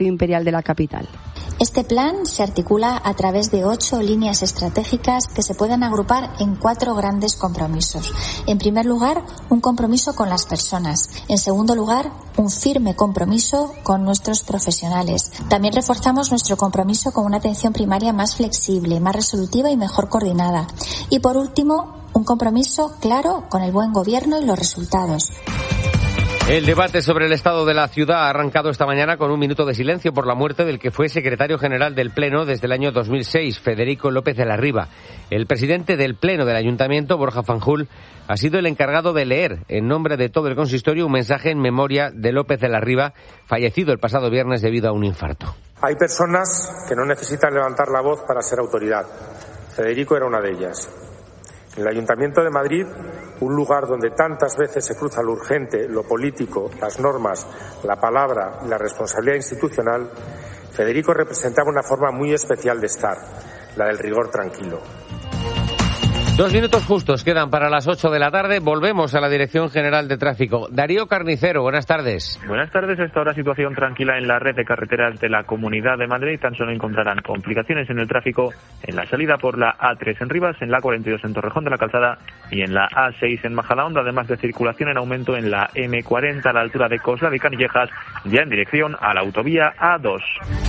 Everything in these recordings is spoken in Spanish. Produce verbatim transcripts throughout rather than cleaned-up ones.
Imperial de la capital. Este plan se articula a través de ocho líneas estratégicas que se pueden agrupar en cuatro grandes compromisos. En primer lugar, un compromiso con las personas. En segundo lugar, un firme compromiso con nuestros profesionales. También reforzamos nuestro compromiso con una atención primaria más flexible, más resolutiva y mejor coordinada. Y por último, un compromiso claro con el buen gobierno y los resultados. El debate sobre el estado de la ciudad ha arrancado esta mañana con un minuto de silencio por la muerte del que fue secretario general del Pleno desde el año dos mil seis, Federico López de la Riva. El presidente del Pleno del Ayuntamiento, Borja Fanjul, ha sido el encargado de leer, en nombre de todo el consistorio, un mensaje en memoria de López de la Riva, fallecido el pasado viernes debido a un infarto. Hay personas que no necesitan levantar la voz para ser autoridad. Federico era una de ellas. En el Ayuntamiento de Madrid, un lugar donde tantas veces se cruza lo urgente, lo político, las normas, la palabra y la responsabilidad institucional, Federico representaba una forma muy especial de estar, la del rigor tranquilo. Dos minutos justos quedan para las ocho de la tarde. Volvemos a la Dirección General de Tráfico. Darío Carnicero, buenas tardes. Buenas tardes. A esta hora situación tranquila en la red de carreteras de la Comunidad de Madrid. Tan solo encontrarán complicaciones en el tráfico en la salida por la A tres en Rivas, en la cuarenta y dos en Torrejón de la Calzada y en la A seis en Majadahonda, además de circulación en aumento en la eme cuarenta a la altura de Coslada y Canillejas, ya en dirección a la autovía A dos.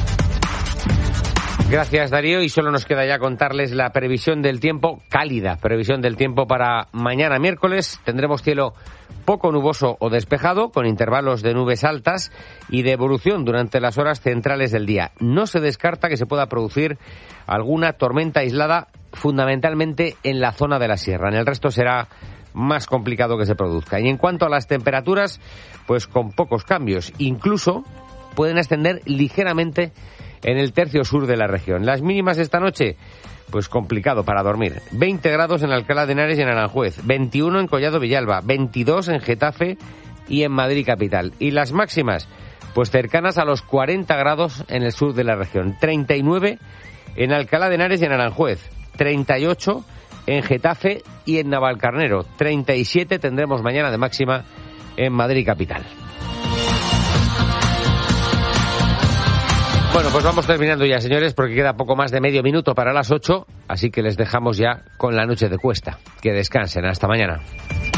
Gracias, Darío, y solo nos queda ya contarles la previsión del tiempo, cálida previsión del tiempo para mañana miércoles. Tendremos cielo poco nuboso o despejado, con intervalos de nubes altas y de evolución durante las horas centrales del día. No se descarta que se pueda producir alguna tormenta aislada, fundamentalmente en la zona de la sierra. En el resto será más complicado que se produzca. Y en cuanto a las temperaturas, pues con pocos cambios. Incluso pueden ascender ligeramente en el tercio sur de la región. Las mínimas esta noche, pues complicado para dormir. veinte grados en Alcalá de Henares y en Aranjuez, veintiuno en Collado Villalba, veintidós en Getafe y en Madrid capital. Y las máximas, pues cercanas a los cuarenta grados en el sur de la región. treinta y nueve en Alcalá de Henares y en Aranjuez, treinta y ocho en Getafe y en Navalcarnero, treinta y siete tendremos mañana de máxima en Madrid capital. Bueno, pues vamos terminando ya, señores, porque queda poco más de medio minuto para las ocho, así que les dejamos ya con la noche de cuesta. Que descansen. Hasta mañana.